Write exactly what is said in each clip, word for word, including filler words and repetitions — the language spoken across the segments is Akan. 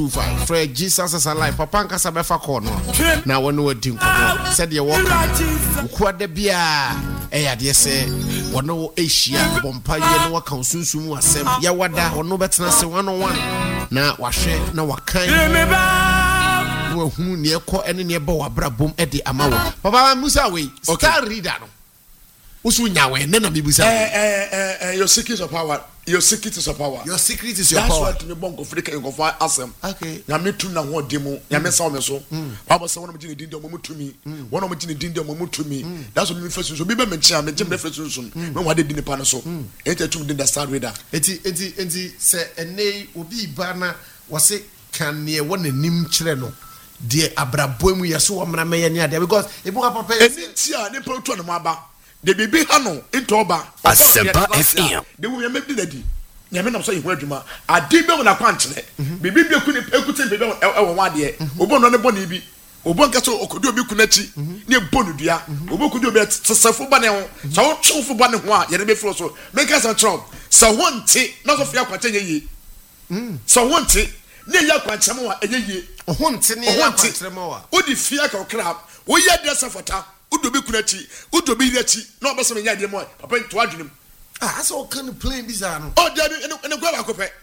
two five Fred Jesus is alive. Papa nkasa befa call no. Na wono wadi nkomo. Said ye work. Ukwa da bia e yade se wono ehia bompa ye no waka sunsumu asem. Ya wada wono betena se one on one. Na wahwe na wakan. No hunu ne ekọ ene ne ba wabrabom e de amawo. Papa Musa we star reader no. Usu nyawe ne na bibusa. Eh eh eh your secret of power. Your secret is your power. Your secret is your That's power. That's what me bonko Africa you go for asem. Okay. Na me tu na ho demo. Ya me sa o me so. Baba say one of me din mo tumi. One of me din mo tumi. That's what me first so. Me be me chia me me first so. Me wa de din pa no so. Enti tum din da star reader. Enti enti enti se ene obi ba na wose kan ne won anim kire no. De abrabomu yeso wo mra me ye ne ade because ebu papa enti ti a ne pa tu na mo aba. The baby hano into oba Asempa F M. The we make the lady. Nyame nam so yihu adwuma. Ade be wona kwankyere. Bibi bi ku ni ekute bebe e wo wade. Obo no ne boni bi. Obo nka so okodi obi ku nachi. Ne bonu dua. Obo kodi obi tsesafo ba ne ho. So wo twofo ba ne ho a ye ne be fro so. Menka so trom. So wonte na so fia kwankyere ye. Mm. So wonte ne ya kwankyere mo a eye ye. Wonte ne ya kwankyere mo a. Odi fia ka okra. Wo ya de safota. Udobi kunachi, udobi irachi, no be some nyade mo, papa to adwunim. Ah, asa o kan play bizarre no. Oh, there ene ene gwa ba kope.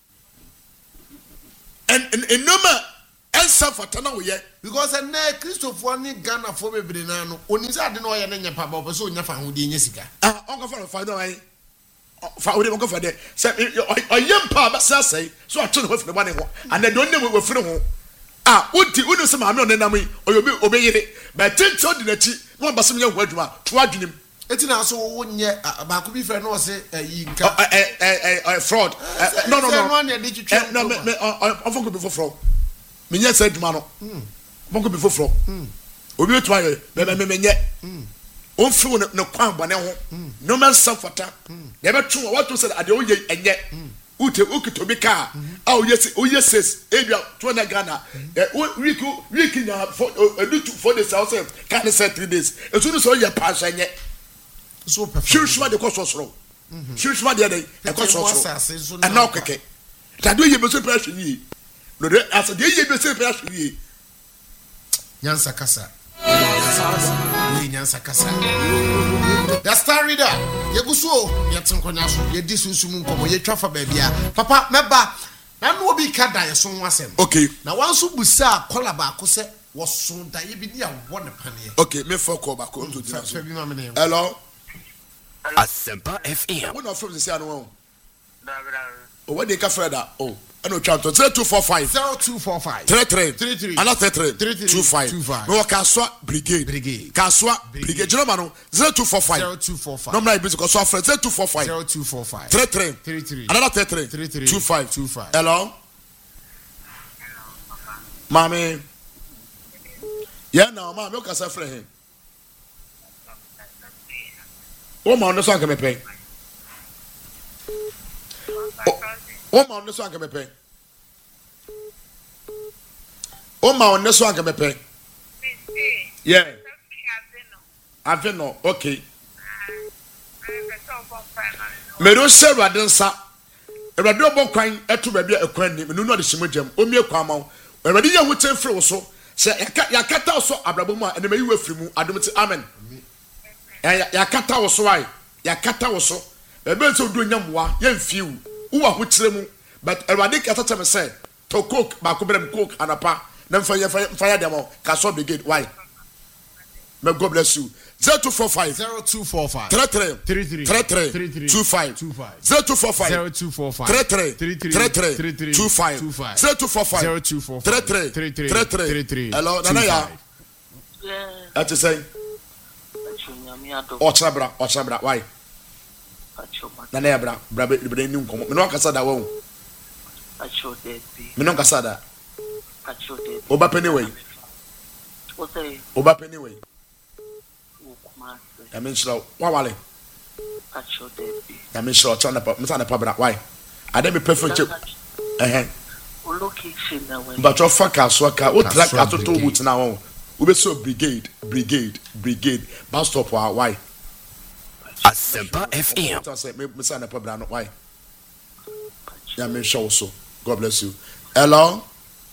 And and enoma ensa fatana wo ye because na Christopher ni Ghana for bebre na no. Oni za de no ye na nyapa ba so nya fa hode nya sika. Ah, onka fa fa do ai. Fa ode onka fa de. Se oyem pa ba sa sai, so atwe no fa ne ho. And the only we firi ho. Ah, udi unu se maame onenam yi oyobi obeyire but tinto di nachi no basem nya ho adwuma to adwenem eti na so wonye ba ko bi fe no se yi nka eh eh eh fraud no no no no na de twetwe no me ofo ko bi foforo me nya se adwuma no ofo ko bi foforo obi otu aye me me me nye on fi no kwan bone ho no man safata de be twu what to say ade oye enye ute ukitobi ka ah yes oh yes ebia to na Ghana week week na for do for the south can say three days e so so ye pass enye so perfect shushma de koso soro shushma de de koso soro and now keke that do ye be so pressure yi no de as de ye be so pressure yi nyansa kasa we nyansa kasa the star reader yeguso yetinkonya so ye disunsumu nkomo ye twafa ba bia papa meba na no obi kada ye so wasem okay na wanso busa kola ba ko se woso da ye bi dia wo ne pane okay me for call back on to the hello Asempa F M. When of from the say no oh what they ka freda oh no chant zero two four five zero two four five three three three three and three three two five no kaswa brigade brigade kaswa brigade jino no zero two four five zero two four five no na ibi ko so afre zero two four five zero two four five three three three three another three three two five two five hello mami yeah now mami o kasa frɛ he o ma no so anka me pɛ o ma no so anka me pɛ o ma no so anka me pɛ yeah ave no okay me do se radensa ewade obon kwan eto ba bia ekwan ni me no de shimodjam o mie kwan ma ewade ye hoten frɛ wo so se yakata so abrabo mu a ene me yiwa firi mu adomti amen yakata wo so ai yakata wo so ebe so do nyamwa ye mfiu wo wa hokyere mu but ewade kata tell me say to cook ba ko brem cook anapa na mfa ye mfa ya demo ka so brigade why may God bless you zero two four five zero two four five three three three three two five zero two four five zero two four five three three three three two five zero two four five zero two four five three three three three hello nana ya that is say Ochabra, Ochabra, why? Nanebra, Brabbe, the brain, no Casada, won't. I showed it. No Casada. I showed it. Oba Pennyway. What say? Oba Pennyway. I mean, slow. Why? I showed it. I mean, sure, turn up, Miss Anna Pabra, why? I don't be perfect. Eh, location. But your fuck us, what like after two weeks now. We so brigade, brigade, brigade. Bus stop why? Asempa F M. Miss Anna Pabra, why? Yeah, me show so. God bless you. Hello.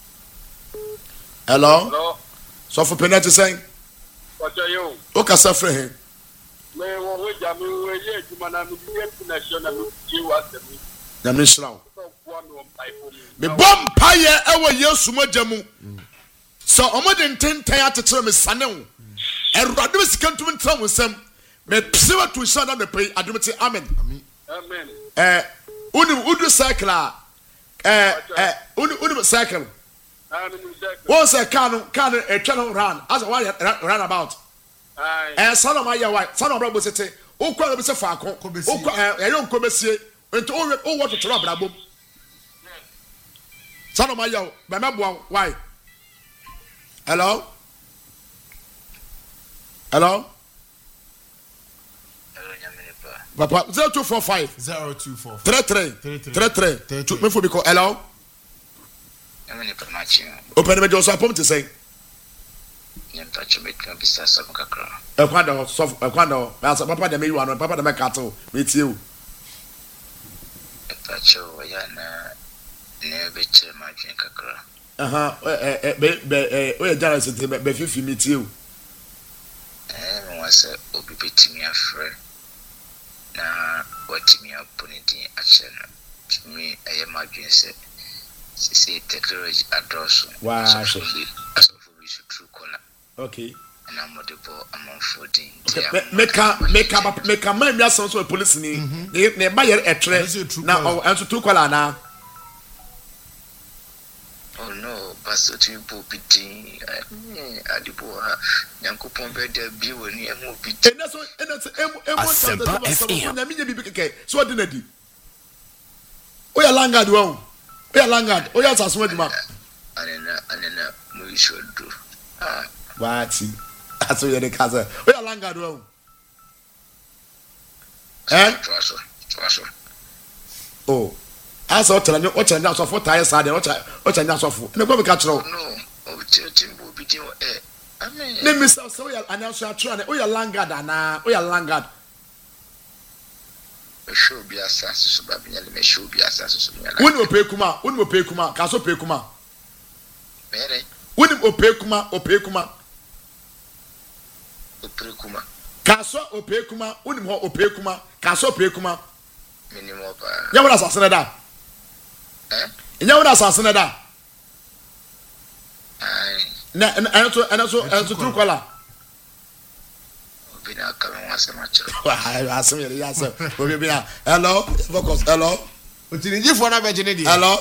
Hello? Hello? So for penalty saying? What are you? Okay, suffer him. Me wo we jam we ye juma na me ye connection na me ji wa se me. Na me shraw. Me Me bom paye ewo Yesu mogya mu. So omode ntenten atetere me sane wo. Erade me sika ntum ntra wo nsam. Me psewa to shada me pay adumte amen. Amen. Eh unu udu cycle a eh eh unu unu cycle. Amen. One say can can e twa no run as one run about. Aye. Eh son of my why son of brabo sete o kwa be se fa akon o kwa eh yo nko besie enti o o wo totoro brabo son of my yo be mebo why hello hello papa zero two four five zero two four three three three three two me for because hello Amene pamachi. open me just apom to say Nyampa chobetwa bisa sabu kakra. e kwado so e kwado asa papa de me you ano papa de me kato me tie o Pacho yana ne beche madwen kakra. aha eh be be o ye jara sente be fifi me tie o Eh me wase obi betimi afre. Na watimi aponidi ache na me eye madwen se se technology adroso. Wow. So we should true corner. okay And I'm not the ball among fourteen. make make up make a man so so police ni ne ba ye etre na o enso tu kwala na Oh no, pastor to bo bitin adibo ha yankopon be da bi woni emu bitin. ena so ena so emu emu Asempa F M. na minya bibi keke so odi na di o ya langard wo o ya langard o ya saso aduma Anena anena mo ishodo. Ah, wati aso ye de kaza o ya langard wo eh traso, traso. oh asa o tela ni o tela ni asofo taye sa de o tela o tela ni asofo ne go be ka kiro No, o church bo bitin o eh. Amen. ne misa so ya anaso atro na o ya langard ana o ya langard Show bi asase so ba binya le show bi asase so binya. woni ope kuma woni ope kuma ka so ope kuma Mere woni ope kuma ope kuma opre kuma. ka so ope kuma woni ho ope kuma ka so ope kuma Minimum pa. nya wona asase na da Eh? nya wona asase na da Ai, na ana so ana so ana so true color obi na kama wasema chiro. wa asem ye ya so obi bi na hello focus hello Otiniji fo na be gene di. hello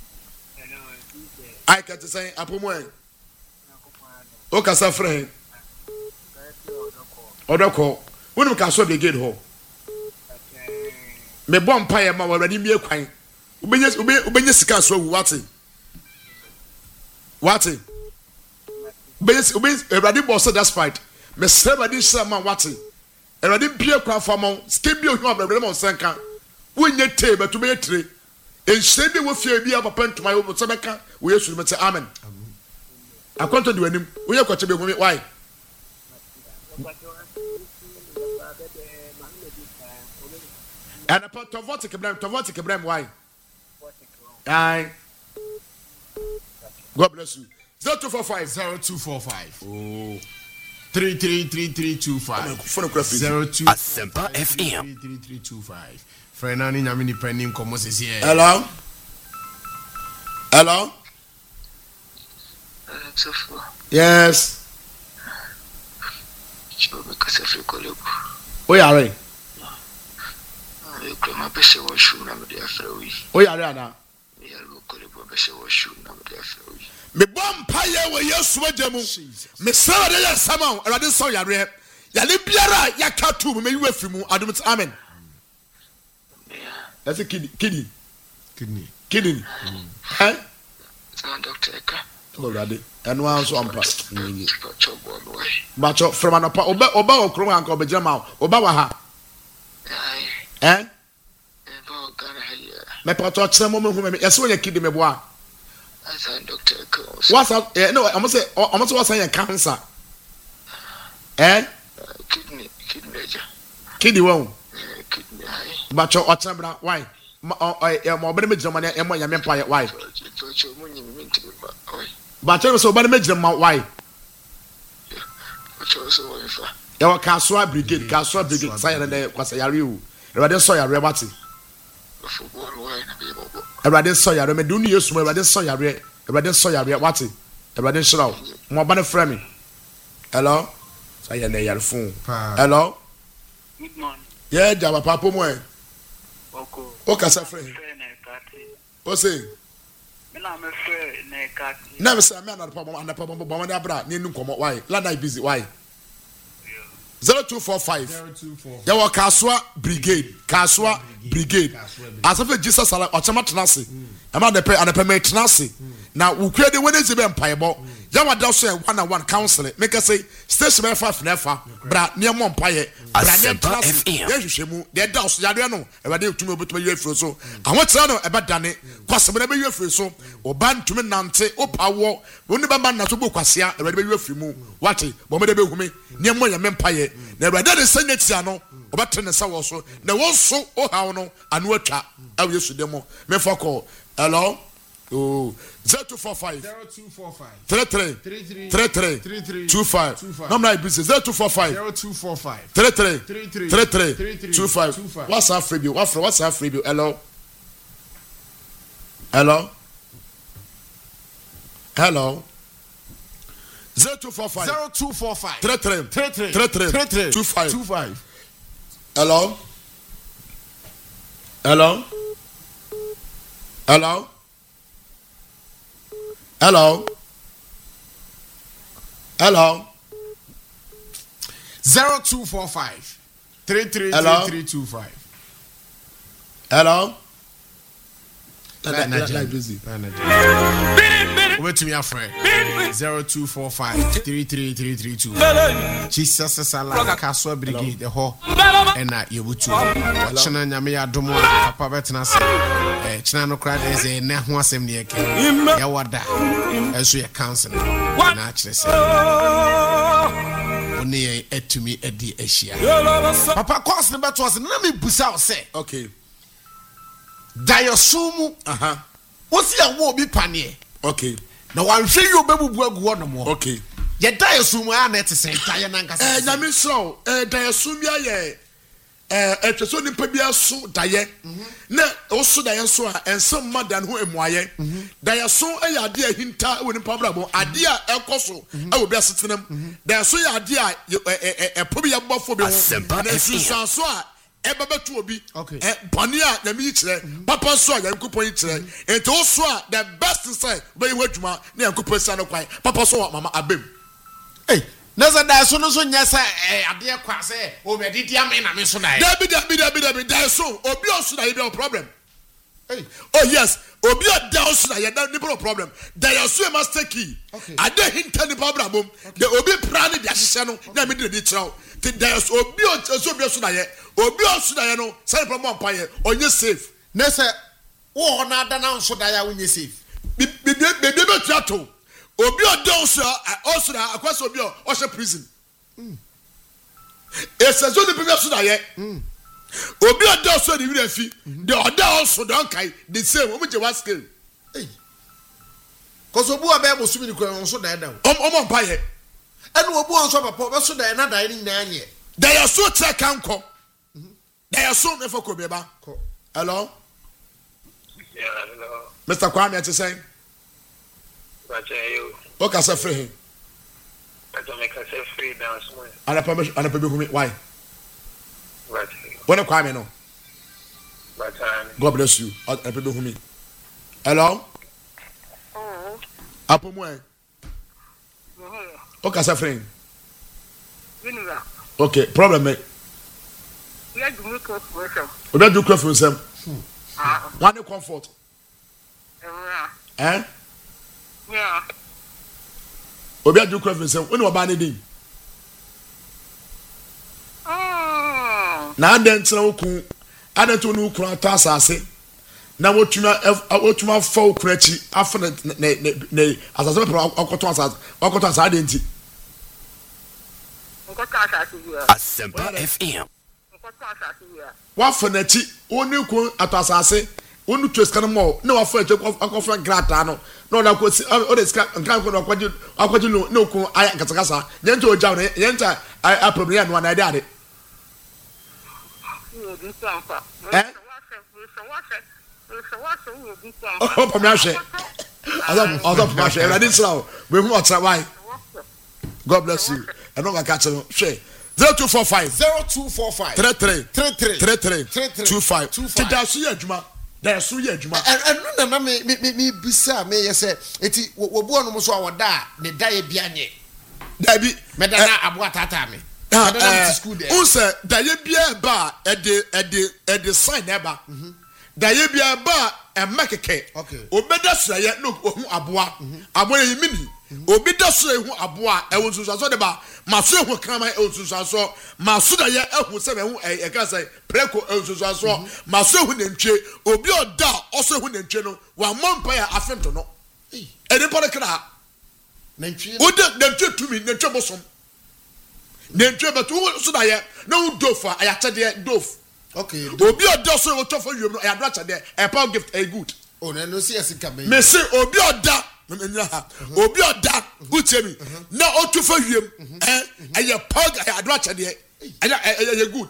I can say apomo en o ka sa frɛ odoko woni ka so be gate ho me bom pa ye ma wawani mie kwan ubenye ubenye sika so wu wate wate ubenye ubenye everybody boss that fight me say everybody say man wate everybody bie kwan fa mo sika bi ohun abrabere mo senka wonye te betu be tire enhye bi wo fie bi papa ntoma yo so beka wo yesu me say amen akonto de wanim wo ye kwache be hu why and a part of what to blame to what to blame why aye God bless you zero two four five zero two four five oh three three three three two five phone craft zero two Asempa F M. three three two five Frena ni nyame ni panim komo sesi e hello hello So for yes show be kase free kolebo. o yare E klama pese wo shu na me de afra wi. o yare ana Me yaro kolebo pese wo shu na me de afra wi. me bom paye we yesu agemu me sara de yasama erade so yare yale biara yakatu me yiwe fimu adum amen that's a kid kidney kidney kidney eh San doctor ka. oh rade eno an so ampa Chobo no wai. bacho from anopa oba oba okro anka obegina ma oba wa ha Ai, eh e ba gana haya. me pato kire mo mehu me yesi wonya kidney me boa San doctor ka. what's up eh no I'm say I'm say what's your cancer eh Kidney, kidney ja. kidney won Kidney ai. bacho okire bra why ma o e mo obere me gina ma e mo ya me pa why Chocho mo nyi mi ntimi ba. Oi. But tell me so but make them why. Ya wa Kaswa brigade, Kaswa brigade say na dey kwasa yare o. Ewade so yare wate. Ewade so yare me do nu Yesu, ewade so yare, ewade so yare wate. Ewade shira o. Mo ba na frɛ me. Hello? Say na yare phone. Hello? Good morning. Yeah, Jaba papa mo e. Oko. O ka sa frɛ. O say Na me frɛ na kati. na me say me na papa na papa bo mo na bra ni nu komo why? La na busy why? zero two four five Ya wa Kaswa brigade, Kaswa brigade. Asafe Jesus ala ochama tenase. E ma de pe anape me tenase. Na wo kure de Wednesday be mpaebo. Ya wa da so one on one counseling. Make say station be five na fa. Bra ne mo mpaye. Bra ne tenase. Ya hwehwemu. De da so ya de no. E ba de tumi obetuma ye afro so. Awon tira no e ba dane. Kwasem na be ye afro so. Oba ntumi nante, opawo. Woni ba man na so bo kwasea. E ba de be ye afimu. Wate, bo me de be humi. Ne mo ya me mpaye. Na brada de senetia no obetene sa wo so na wo so o hawo no anu atwa awe Yesu demo me foko hello oh zero two four five three three three three two five number I business zero two four five three three three three two five what's our free bill what's what's our free bill hello hello hello Zero two four five. Zero two four five. Three three. Three three. Three three. Three three. Two five. Two five. Hello. Hello. Hello. Hello. Hello. Zero two four five. Three three. Hello. Three three two five. Hello. Like like busy. Wait to me, friend. Zero two four five three three three three two. Jesus is a la Kaswa brigade the whole and na yebutu. China nyame ya domo papa betina se. Eh China no crowd is a na ho asem ne yake. Ya wada. Enso ye council na akire se. Oni ye etumi edi ehia. Papa course ne beto se na me busa o se. Okay. Dayosumu. Aha. Wosi ya wo bi panie. Okay. Na wanhwe yi obebubu agu ono mo. Okay. Ye dayosumu a na ete se taye na nkasa. Eh nyame so eh dayosumu ye eh etweso ni pa bia so daye. Na oso daye so a ensem madan ho emuaye. Dayoso e ade a hinta woni pa brabo ade a ekoso e wo bia setenam. Dayoso ye ade a e pobi ya bofo bi ho. Na susan so a eba betu obi eh boni a na mi kire papa so a yankopon kire enti o so a the best say be hu adwuma na yankopon sa no kwan papa so mama abem eh na za da so no so nya sa ade kwa se o be didi am na me so na da bi da bi da bi da bi da so obi o so na you problem hey oh yes obi o da so na you no problem da so master key ade hinta ni problem bom the obi pra ni dia hye no na me de di kire the da so obi o so obi so na ye obi osu da ye no say problem paye onye safe na say wo na da na nso da ya onye safe bi bi bi bi betuato obi odon so osu da akwaso obi o hye prison mm esezo de bi so da ye mm obi odon so de wi afi de oda osu don kai the same o je was scale eh cause obu aba bo sumi ni kwa nso da da o o paye enu obu nso papa be so da na da ni na anye da ya so tra kanko They are so never could be back. Hello? Yeah, hello. Mister Kwame, what you saying? What are you? What can I say for him? I don't make us free down somewhere. And I permission, and I permission, why? What are you? When I Kwame, no. What are God bless you. I permission me. Hello? Oh. Apo mo e. What can I say for him? Okay, problem me. We are doing close worship. We don't do close for him. Ah. One comfort. Yeah. Eh? Yeah. Obi adu close for him. When you ba ni din. Oh. Na adan tena oku. Adan to no oku ata asase. Na wotuma wotuma fa oku achi afa na na na asase pe akoto asase. Akoto asase adenti. Asempa F M. Wafa na chi oni ku ato asase Onu to scan mo na wa fa che akofra grata no na ona ko o de scan nkan ko na kwaji akwaji no na ko aya katakasa yenta o jaw yenta a problem no na ade ade eh oh pa me ahwe adam adam pa ahwe ready slow we hu otra why God bless you and no ga catch no hwe zero two four five zero two four five three three three three three two five da so ye adwuma da so ye adwuma and no na me me me bisa me yese eti wo bu onu so awoda ne da ye bia nye da bi me da na aboa tata me da na school there un se da ye bia ba e de e de e de sign eba da ye bia ba e makeke obeda so ye no hu aboa aboa ye mini obi da so ehu aboa e wo nsusu so de ba ma so ehu krama e nsusu so ma so da ye ehu se ehu e ka say preko e nsusu so ma so ehu nantwe obi oda oso ehu nantwe no wa mompa ya afento no e de pore kra nantwe o de nantwe tumi nantwe bosom nantwe beto so da ye na wo dofa aya chede dof okay obi oda so wo tofo wiem no aya do chede e power gift a good oh na no see asika me me say obi oda obi oda utemi na otufa wiem eh eye pog eye adwa chede eye eye good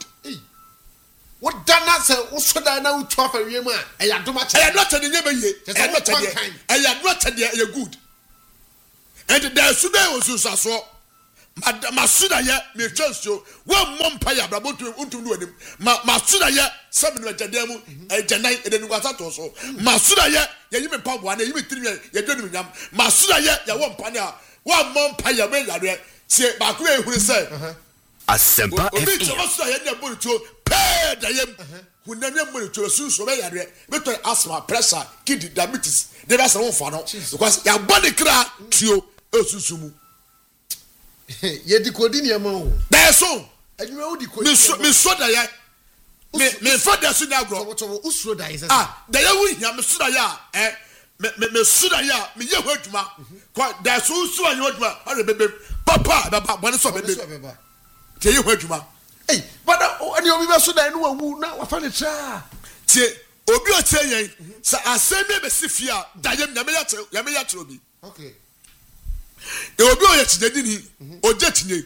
what dana say usoda na utufa wiem a eye adoma chede eye adwa chede nye be ye eye adwa chede eye adwa chede eye good and there suda osusaso masuda ye me twanso wo mompa ya brabotu untum no anim masuda ye seven no jade mu ejanai edenu kwata to so masuda ye ye yimi paboa na yimi tiri ye dwenu nyam masuda ye ye wo mpa na wo mompa ya be yare tie ba ko ehuru se Asempa obi F M. masuda ye na boruto pe da yem hunamye moruto sunso be yare beto asthma pressure kidney diabetes de ba se wo fa no because ya body kra tuo esusumu ye di kodi ni ama o da so adwuma wo di kodi me so me so da ya me me fa da so na agro so wo usuro da isa ah da ya wo hia me so da ya eh me me me so da ya me ye ho adwuma kwa da so so anyo adwuma ore bebe papa baba bone so bebe te ye ho adwuma eh bada ani obi be so da no wawu na wa fa ne tra tie obi o tie yen sa asemi be sifia da yem na me ya tre ya me ya tre obi okay e obi o ye tinedi ni oje tinye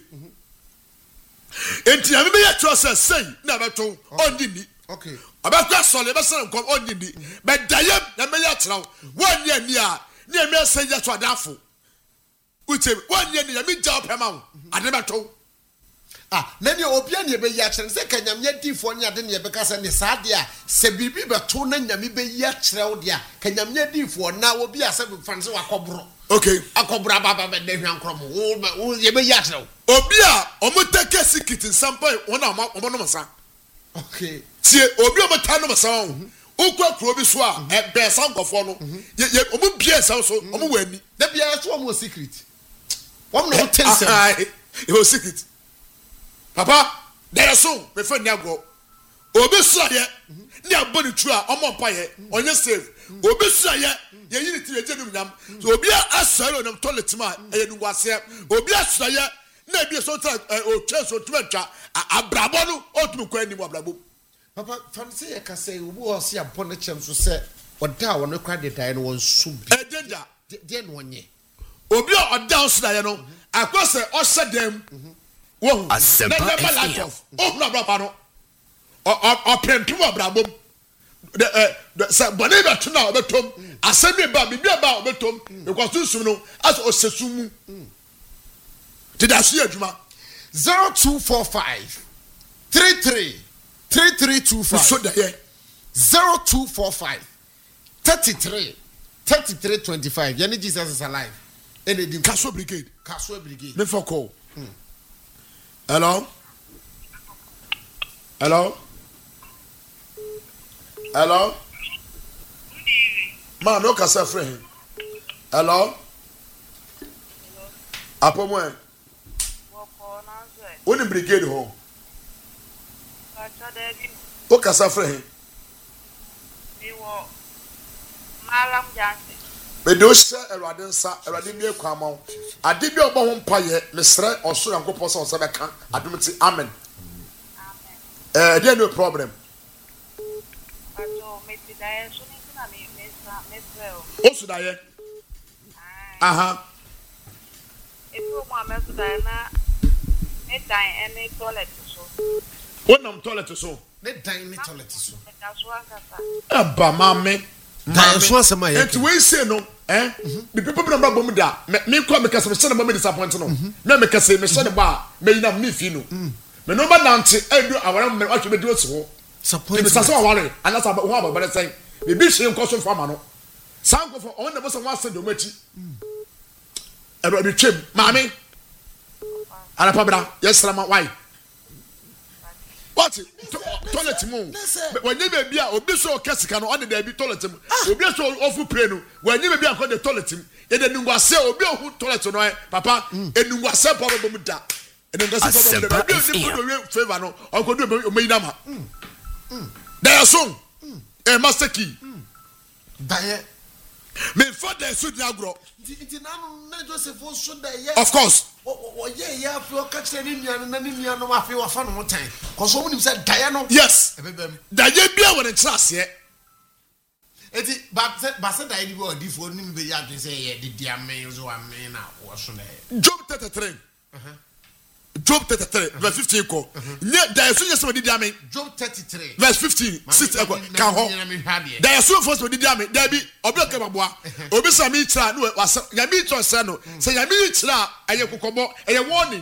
enti ya me ya tre say say na beto ondi ni okay abakwa sole be say nkom ondi ni be da yem na me ya tre won ye ni a na me say ya to adafo uche won ye ni ya me ja opema wo ade beto ah na ni obi ani be ya kire se kanyamye difo ni ade ne be ka se ne saade a se bibi beto na nyame be ya kire wo de a kanyamye difo na obi ase be fanse wakobro okay akobra baba be de hwankrom wo ye be ya kire obi a omuteke sikiti nsampa wona omo no masa okay tie obi omata no masa wo ukwa kro bi so a e be sankofo no ye omo bia sa so omo wani da bia so omo secret wom no tense e ho secret papa there so me fa ni agro obi so ye ni aboni tru a omo mpa ye onye save obi so ye ye yiri ti ye genum nyam so obi asaro nam toilet ma e nu wase obi asoro ye na bi so tra o cheso twa abrabo no otum kwa ni mo abrabo papa fancy ye ka say obi o se abon na chem so se oda wo no kwa de dai no won so bi e danger de no onye obi o oda so da ye no akose o se dem wo Asempa F M. oh no abrabo no o o pempem abrabo the uh say bone be to na obetom asemi ba bibi ba obetom because sunsun no as osesumu did I see adwuma zero two four five three three three three two five so da ye zero two four five thirty-three thirty-three twenty-five yani Jesus is alive ene di Kaso brigade Kaso brigade me for call hello hello hello man no kasa friend hello apomo e woni brigade ho o kasa friend mi wo malam janse be do se erade nsa erade mi ekwama ade bi obo ho mpaye mesre oso yankopɔ sɛ ɔsɛ bɛka adomti amen amen eh there no problem ato meti dae so ni Osu da ye. Aha. Ebi o mo amesu da na e dan ene toilet so. Wonam toilet so. Ne dan ne toilet so. Aba mame. Dan so asema ye. Enti we say no, eh? Me people be na bom da. Me kwa me kase me se na me disappoint no. Na me kase me se ne ba, me yina me fi no. Me no ba nante edu awara me atwe me di osi ho. Disappoint. Me sase aware, ana sa ho aba bare say. Me bi hwe nkoso fama no. Sanko for on the boss one send omachi. Ebe bi twem, mame. Ala pabra, yes rama why? What? Toilet mu. When you be bia obi so kesika no on the be toilet mu. Obi so ofu pray no. When you be bia the toilet mu. E de nungwase obi ohu toilet no papa enungwase pa bo mu da. Enungwase pa bo mu da. Obi obi do favor no. Onko do o meyi na ma. There so. E master key. Daye. Me for the so di agro. Nti na no na Joseph so da ye. Of course. Oye ya fi o ka kire ni nua na ni nua no ma fi wa fa no tan. Cause wo nim say daye no. Yes. Ebebem. Daye bia wo ne trase. Eti ba se ba se daye di bo di fo nim be ya say ye di dia men so amen na wo so na. Job thirty-three. Uh-huh. Job thirty-three verse fifteen ko. Ne daye so yes di dia men. Job thirty-three verse fifteen. six ko kan ho. Daye so first di dia men. Daye bi obi o ke baboa. Obi sa mi tra no wa ya mi tra se no. Se ya mi tra aye kokobo aye warning.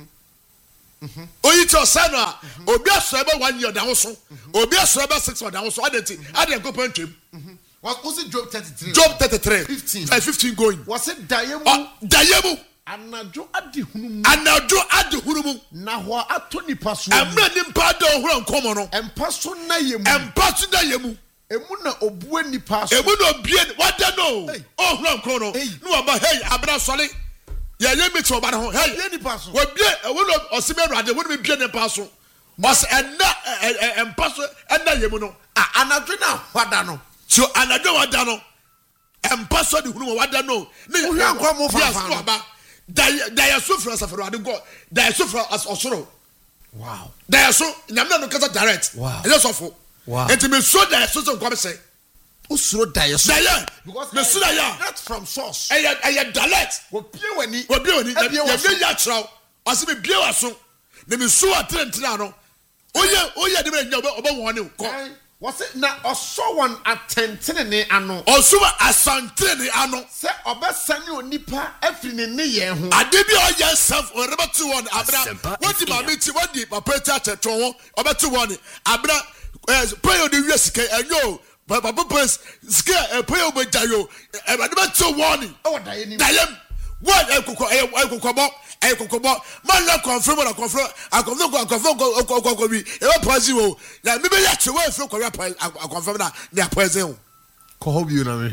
Mhm. Oyi tra se no a obi aso ebe one year da ho so. Obi aso ebe six months da ho so. Adenti ade ko pantwem. What was it Job thirty-three? Job thirty-three. fifteen. Verse fifteen going. Was it daye mu? Daye mu. Anajo adi hunumu. Anajo adi hunumu. Na ho ato nipa so. Emre nimpa da ohura nkomo no. Empa so na yemu. Empa so na yemu. Emu na obue nipa so. Emu na obie wada no. Ohura nkomo no. No aba hey abra sole. Ya ye mi to oba no. Hey nipa so. We bie ewu no osime awrade wo me bie nipa so. Was enna empa so enna yemu no. Ah anajo na wada no. So anajo wada no. Empa so di hunumu wada no. Ne ohura nkomo fa fa. Daye so from Safari Ade go. Daye so from as osoro. Wow. Daye so nyamna no kasa direct. Wow. Ele so fo. Wow. Enti me so daye so so nko be say. Usoro daye so. Daye. Because me so daye. Not from source. Eye eye direct. Wo pie wani. Wo pie wani. Ya me ya traw. Ase me bie wa so. Ne me so atrentina no. Oye oye de me nya oba won ne ko. Was it na oso one atentene ne ano? Oso asantene ne ano. Se obesane onipa afri ne ne ye ho. Ade bi o ye self o reba to one abra. What di mama ti what di papa ti acheto ho. Obeto one abra pay o de wi sika enyo. Papa papa sika pay o bejayo. E ba de beto one. O daye ni. Daye what e kokko e kokko bo. E kokko bo. Man la confirm na confirm. I confirm ko confirm ko ko ko bi. E ba pause wo. Na me be ya che we feel ko I confirm na na pause wo. Ko hobi you na me.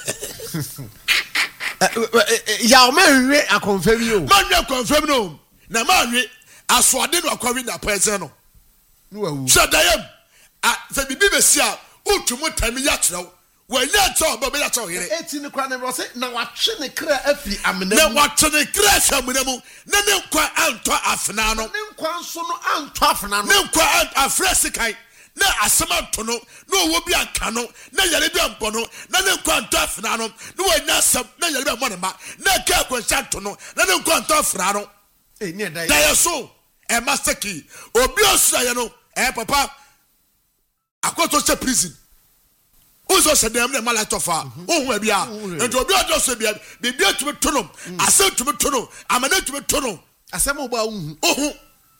Ya o me hwe a confirm you. Man na confirm no. Na man hwe asoade no akwawi na pause no. No awu. So dayem. Ah se bibi be sia utwumo tami ya kyerɛw. Wanya to ba be ya to here. eighteen kwa na bro say na watwe ne kra afri amena. Na watwe ne kra afri mu. Na ne nkwa anto afena no. Ne nkwa nso no anto afena no. Ne nkwa afra sikai. Na asema to no. Na owo bi anka no. Na yare bi ampo no. Na ne nkwa anto afena no. Na wanya asem na yare bi ampo ne ma. Na ka kwensha to no. Na ne nkwa anto afena no. Eh ni dai. Dai so e master key. Obi osua no. Eh papa. Akoto se prison. Uzo se dem na mala tofa ohun bia enti obi odo se bia bibia tumi tono ase tumi tono amana tumi tono asem oba ohun ohun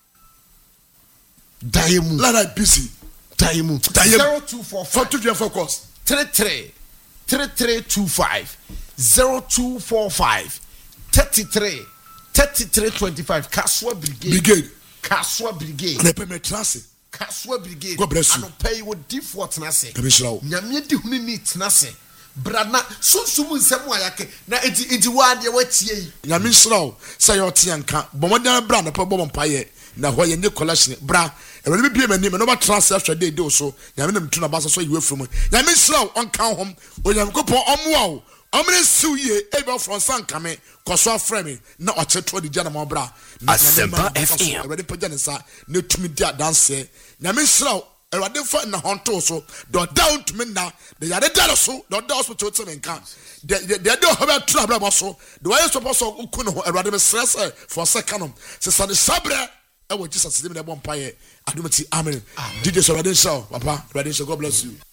daimu la la busy daimu zero two four five to your focus three three three three two five zero two four five thirty-three thirty-three twenty-five Kaswa Brigade Brigade Kaswa Brigade na permit transit Kaswa Brigade. God bless you. And pay with default na se. Kabishrawo. Nyame di huni ni tena se. Brana sunsumu nsemu ayake na enti enti wa de watie yi. Nyame shrawo say your tianka. Bomodan bra na pa bom paye na ho ye ne collection bra. E we be mani me no ba transfer hwe dey dey so. Nyame nam tu na ba so you from. Nyame shrawo on kan hom. Onyamkopon omoa o. Omre siuye e be from sankame koso afreme na ocheto di jana mo bra. Asempa F M. Already pagya ne sa na tumi dia dance. Nyame shrawo awurade fa na honto so do down to me na the yare dare so do down hospital to me nka the the the hobe tra bra so the way suppose so ku no awurade me stress for second se sa de sabre e wo Jesus dem na bompa ye adumati amen. D J so awurade show papa awurade show God bless you.